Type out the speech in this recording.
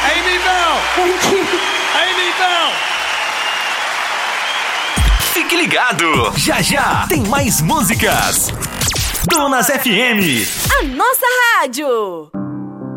Amy Bell! Amy Bell! Fique ligado! Já já tem mais músicas! Donas FM! A nossa rádio!